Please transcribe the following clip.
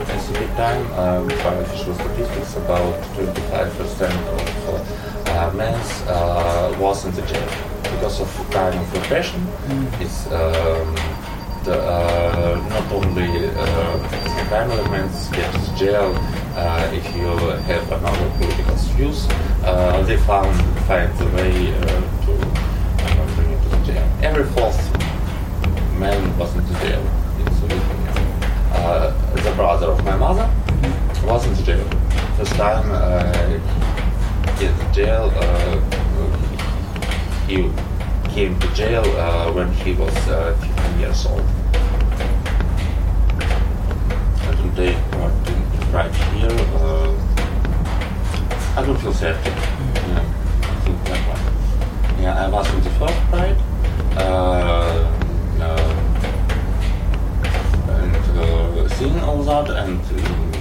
At the time, by official statistics, about 25% of men was in the jail because of kind of repression. It's not only the crime elements get to jail if you have another political views. They find the way to bring you to the jail. Every fourth man was in the jail in Soviet Union. The brother of my mother was in the jail. First time in the jail, he came to jail when he was 15 years old. And today, right here, I don't feel safety. Yeah, I think that one. Yeah, I was in the first pride, and seeing all that, and